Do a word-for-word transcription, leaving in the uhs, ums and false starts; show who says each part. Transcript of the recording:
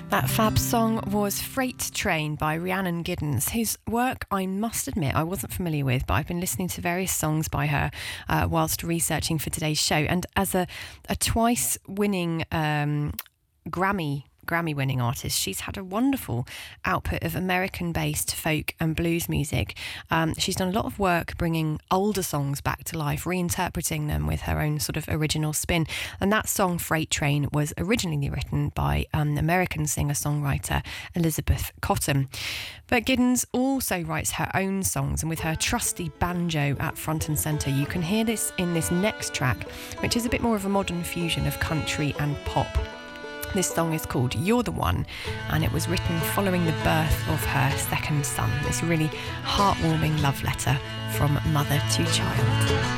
Speaker 1: That fab song was Freight Train by Rhiannon Giddens, whose work I must admit I wasn't familiar with, but I've been listening to various songs by her uh, whilst researching for today's show. And as a, a twice winning um, Grammy Grammy winning artist, she's had a wonderful output of American-based folk and blues music. Um, she's done a lot of work bringing older songs back to life, reinterpreting them with her own sort of original spin. And that song, Freight Train, was originally written by um, American singer-songwriter Elizabeth Cotton. But Giddens also writes her own songs, and with her trusty banjo at front and centre, you can hear this in this next track, which is a bit more of a modern fusion of country and pop. This song is called You're the One, and it was written following the birth of her second son. This really heartwarming love letter from mother to child.